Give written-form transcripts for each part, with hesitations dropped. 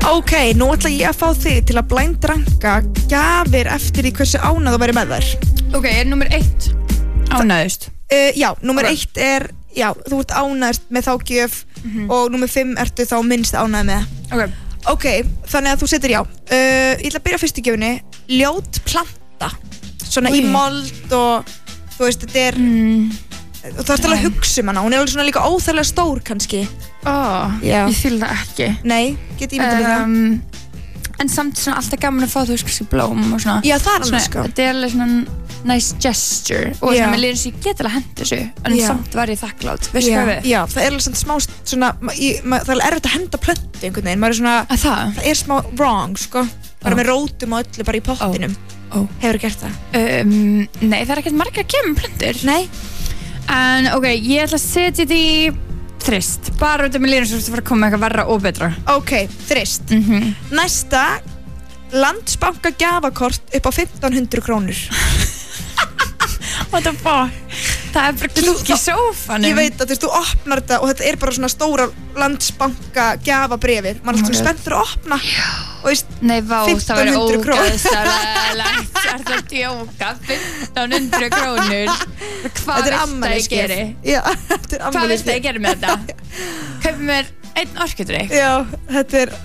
Ok, nú ætla ég að fá þig til að blændranka gjafir eftir í hversu ánægð þú væri með þær. Ok, númer 1 ánægðust? Já, númer 1 er, já, þú ert ánægðst með þá gjöf og númer 5 ertu þá minnst ánægð með. Ok, þannig að þú setur já. Ég ætla að byrja fyrstu gjöfinni, ljót planta, svona í mold og þú veist, þetta er, og það er alveg að hugsa hana, hún er alveg svona líka óþærlega stór kannski. Ég fíl það ekki. Nei, get ég myndið við það. En samt svona alltaf gaman að fá þú veist kannski blóm og svona. Já, það er alveg sko. Þetta er alveg svona nice gesture og svona með líður sem ég get alveg að henda þessu en samt var ég þakklátt, veistu hvað við? Já, það er alveg smá svona, það er erfitt að henda plöntu einhvern veginn, maður er svona, það er smá wrong sko, bara með rótum og öllu bara í pottinum. Hefurðu gert það? Nei, það er ekkert margir að gefa plöntur. Nei. En ok, ég ætla að setja þetta í þrist, bara út af mér líður sem þú fara að koma eitthvað verra og betra. Ok, þrist. Næsta, Landsbanka gjafakort upp á 1500 krónur. What the fuck? Það er bara klikk í sófanum. Ég veit að þú opnar þetta og þetta er bara svona stóra Landsbanka gjafabrefir. Man er alltaf spenntur að opna. Og veist, nei, vá, það væri 1500 ógeðslega er það að djóka 1500 krónur. Hvað viltu að ég geri? Já, þetta er hvað viltu að ég geri með þetta? Kaupi mér einn orkudrykk. Já, þetta er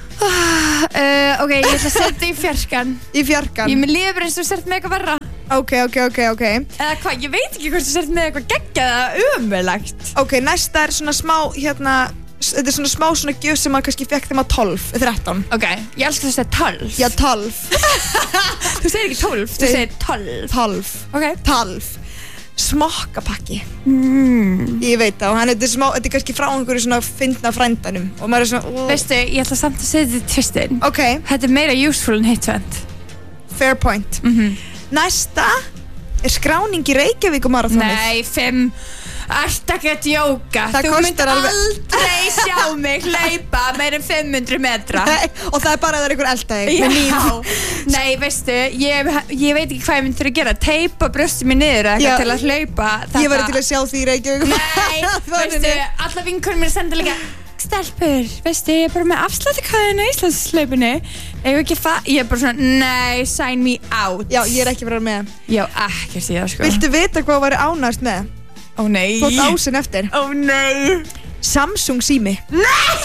ok, ég ætla að setja í fjarskan. Í fjarkan? Ég með líður bara eins og sért með eitthvað verra. Ok. Eða hvað, ég veit ekki hvort þú sért með eitthvað geggjað ömurlegt. Ok, næsta er svona smá, þetta er svona smá svona gjöf sem maður kannski fekk þegar maður 12, 13. Ok, ég elskar að segja 12. Já, 12. Þú segir ekki 12, þú segir 12. 12. Ok. 12. Smokkapakki. Ég veit það, og þetta er kannski frá einhverju svona fyndna frændanum og maður er svona veistu, ég ætla samt að setja þetta tvistin. Ok. Þetta er meira useful en hitt tvent. Fair point. Næsta er skráning í Reykjavík marathonið. Nei, 5. Ertu ekki að djóka? Það þú myndir alveg aldrei sjá mig hlaupa meir en 500 metra. Nei, og það er bara að það er einhver eldaði með nýf. Nei, veistu, ég veit ekki hvað ég myndi að gera. Teipa brjóstum mér niður eitthvað til að hlaupa þetta. Ég væri til að sjá því í Reykjavík. Nei, veistu, alla vinkonur mér senda líka stelpur, veistu, ég er bara með afslættikvæðinu í Íslandshlaupinu. Ég er bara svona, nei, sign me out. Já, ég er ekki verið með. Já, ekkert í það, sko. Viltu vita hvað þú væri ánægst með? Ó nei. Þú átt ásinn eftir. Ó nei. Samsung sími. Nei!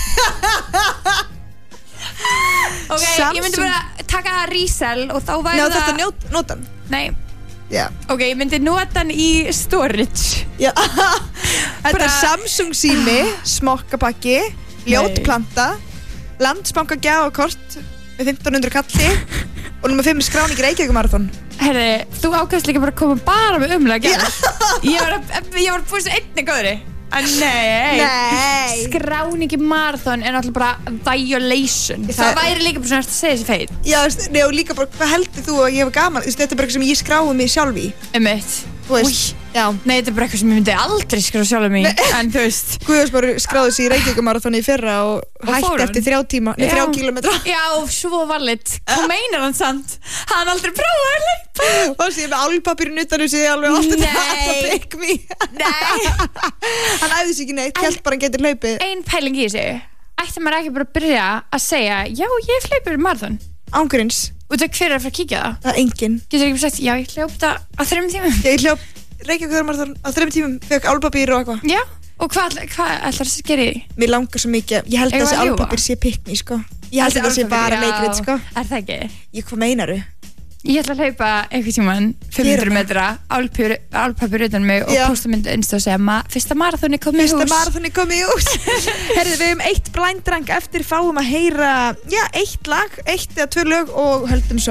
Ok, ég myndi bara taka resell og þá væri það... Ná, þetta nota hann? Nei. Já. Ok, ég myndi nota hann í storage. Já. Þetta er Samsung sími, smokkapakki, ljótplanta, Landsbanka gjafakort með 1500 kalli og nummer 5 skráning í Reykjavík marathon. Herri, þú ákvæmst líka bara að koma bara með umlega gjafir. Ég var búin svo einni góðri. Nei. Skráning í marathon er náttúrulega bara violation. Það væri líka bara svona að segja þessi feit. Já, og líka bara, hvað heldur þú að ég hef gaman? Þetta er bara eitthvað sem ég skrái mig sjálf í. Þú veist, já. Nei, þetta er bara eitthvað sem ég myndi aldrei skrá sjálf mig í, en þú veist. Guðjós bara skráði sig í Reykjavík marathoni í fyrra og hætti eftir 3 kílómetra. Já, svo valid. Hvað meinar hann samt? Hann aldrei prófaði að hlaupa. Og þess að ég með álpapírinn utan sig alveg alltaf það pick me. Nei. Hann æfði sig ekki neitt, hélt bara hann getur hlaupið. Ein pæling í þessu. Ætti maður ekki bara að byrja að segja, já, ég hlaupur marathon. Ángurins. Og það hver er að fara að kíkja það? Það er enginn. Getur ekki bara sagt, já, ég hljóp það á 3 tímum? Ég hljóp Reykjavík marathon á 3 tímum, fekk álpapír og eitthvað. Já, og hvað ætlar það að gera í? Mér langar svo mikið, ég held að þessi álpapír sé pick me, sko. Ég held að það sé bara leikrit, sko. Er það ekki? Hvað meinaru? Ég ætla að hlaupa einhvern tímann 500 metra, álpapír utan mig og posta myndu innst og segja fyrsta marathoni komið í hús. Fyrsta marathoni komið í hús. Herðu, við hefum 1 blind rank eftir, fáum að heyra, 1 lag, 1 eða 2 lög og höldum svo